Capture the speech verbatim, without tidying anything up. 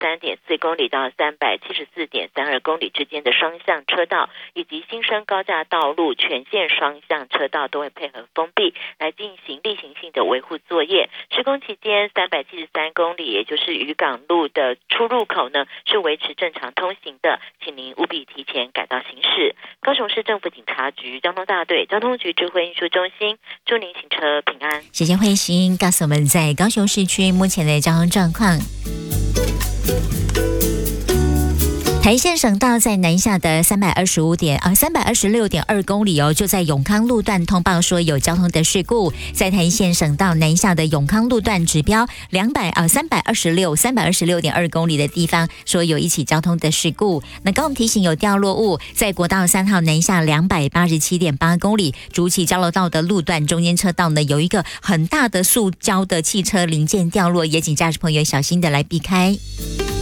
三点四公里到三百七十四点三二公里之间的双向车道，以及新生高架道路全线双向车道都会配合封闭来进行例行性的维护作业。施工期间三百七十三公里，也就是渔港路的出入口呢，是维持正常通行的，请您务必提前赶到行驶。高雄市政府警察局交通大队交通局智慧运输中心，祝您行车平安。 谢谢慧欣告诉我们在高雄市区目前的交通状况。台线省道在南下的三百二十五点啊三百二十六点二公里哦，就在永康路段通报说有交通的事故，在台线省道南下的永康路段指标两百啊三百二十六三百二十六点二公里的地方说有一起交通的事故。那刚我们提醒有掉落物，在国道三号南下两百八十七点八公里竹崎交流道的路段中间车道呢，有一个很大的塑胶的汽车零件掉落，也请驾驶朋友小心的来避开。